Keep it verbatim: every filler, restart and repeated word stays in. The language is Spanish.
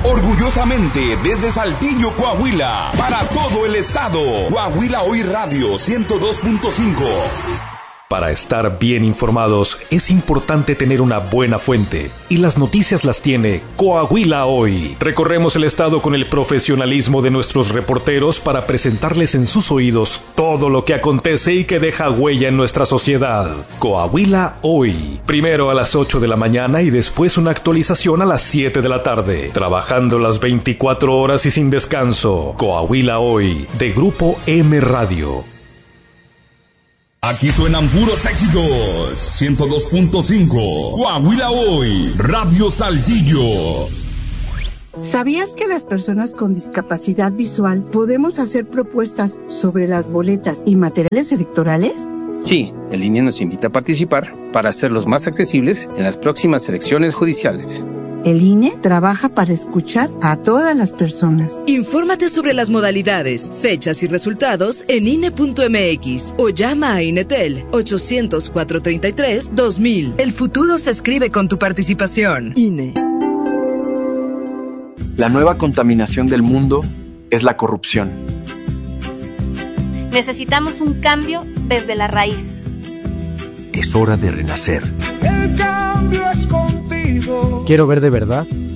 Orgullosamente desde Saltillo, Coahuila, para todo el estado. Coahuila Hoy Radio ciento dos punto cinco. Para estar bien informados es importante tener una buena fuente, y las noticias las tiene Coahuila Hoy. Recorremos el estado con el profesionalismo de nuestros reporteros para presentarles en sus oídos todo lo que acontece y que deja huella en nuestra sociedad. Coahuila Hoy, primero a las ocho de la mañana y después una actualización a las siete de la tarde, trabajando las veinticuatro horas y sin descanso. Coahuila Hoy, de Grupo M Radio. Aquí suenan puros éxitos. ciento dos punto cinco. Coahuila Hoy, Radio Saltillo. ¿Sabías que las personas con discapacidad visual podemos hacer propuestas sobre las boletas y materiales electorales? Sí, el I N E nos invita a participar para hacerlos más accesibles en las próximas elecciones judiciales. El I N E trabaja para escuchar a todas las personas. Infórmate sobre las modalidades, fechas y resultados en I N E punto M X o llama a INETEL ochocientos, cuatrocientos treinta y tres, dos mil. El futuro se escribe con tu participación. I N E. La nueva contaminación del mundo es la corrupción. Necesitamos un cambio desde la raíz. Es hora de renacer. El cambio es contigo. Quiero ver de verdad